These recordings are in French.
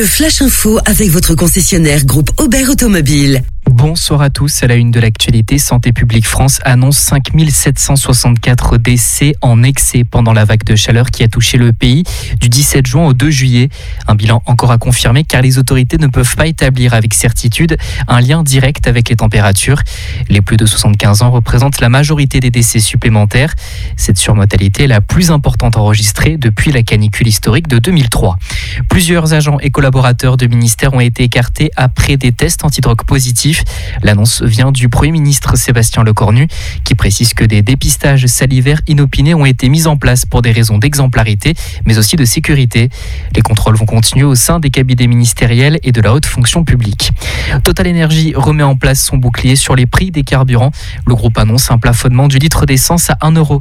Flash Info avec votre concessionnaire groupe Aubert Automobile. Bonsoir à tous. À la une de l'actualité, Santé publique France annonce 5764 décès en excès pendant la vague de chaleur qui a touché le pays du 17 juin au 2 juillet. Un bilan encore à confirmer car les autorités ne peuvent pas établir avec certitude un lien direct avec les températures. Les plus de 75 ans représentent la majorité des décès supplémentaires. Cette surmortalité est la plus importante enregistrée depuis la canicule historique de 2003. Plusieurs agents et collaborateurs de ministères ont été écartés après des tests antidrogue positifs. L'annonce vient du Premier ministre Sébastien Lecornu qui précise que des dépistages salivaires inopinés ont été mis en place pour des raisons d'exemplarité mais aussi de sécurité. Les contrôles vont continuer au sein des cabinets ministériels et de la haute fonction publique. Total Energy remet en place son bouclier sur les prix des carburants. Le groupe annonce un plafonnement du litre d'essence à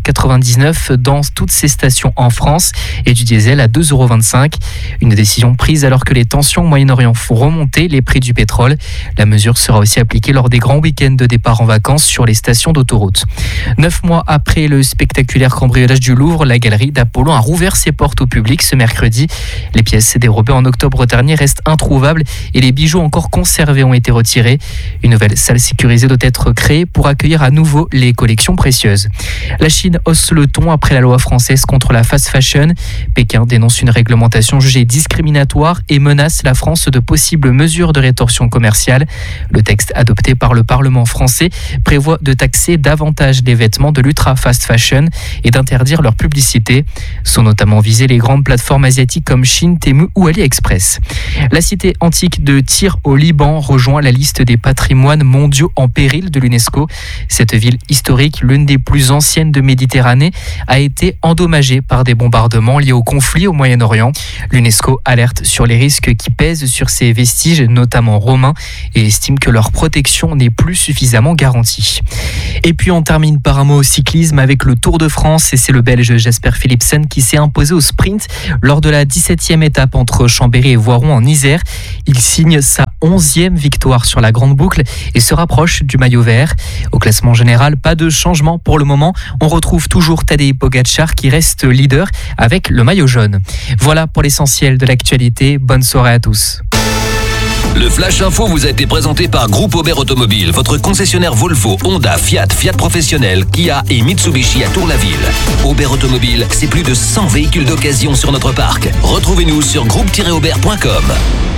1,99€ dans toutes ses stations en France et du diesel à 2,25€. Une décision prise alors que les tensions au Moyen-Orient font remonter les prix du pétrole. La mesure sera aussi appliquée lors des grands week-ends de départ en vacances sur les stations d'autoroute. 9 mois après le spectaculaire cambriolage du Louvre, la galerie d'Apollon a rouvert ses portes au public ce mercredi. Les pièces dérobées en octobre dernier restent introuvables et les bijoux encore conservés ont été retirés. Une nouvelle salle sécurisée doit être créée pour accueillir à nouveau les collections précieuses. La Chine hausse le ton après la loi française contre la fast fashion. Pékin dénonce une réglementation jugée discriminatoire et menace la France de possibles mesures de rétorsion commerciale. Le texte adopté par le Parlement français prévoit de taxer davantage les vêtements de l'ultra fast fashion et d'interdire leur publicité. Sont notamment visées les grandes plateformes asiatiques comme Chine, Temu ou AliExpress. La cité antique de Tyr au Liban rejoint la liste des patrimoines mondiaux en péril de l'UNESCO. Cette ville historique, l'une des plus anciennes de Méditerranée, a été endommagée par des bombardements liés au conflit au Moyen-Orient. L'UNESCO alerte sur les risques qui pèsent sur ces vestiges, notamment romains, et estime que leur protection n'est plus suffisamment garantie. Et puis on termine par un mot au cyclisme avec le Tour de France et c'est le Belge Jasper Philipsen qui s'est imposé au sprint lors de la 17e étape entre Chambéry et Voiron en Isère. Il signe sa 11e victoire sur la grande boucle et se rapproche du maillot vert. Au classement général, pas de changement pour le moment. On retrouve toujours Tadej Pogačar qui reste leader avec le maillot jaune. Voilà pour l'essentiel de l'actualité. Bonne soirée à tous. Le Flash Info vous a été présenté par Groupe Aubert Automobile, votre concessionnaire Volvo, Honda, Fiat, Fiat Professionnel, Kia et Mitsubishi à Tour-la-Ville. Aubert Automobile, c'est plus de 100 véhicules d'occasion sur notre parc. Retrouvez-nous sur groupe-aubert.com.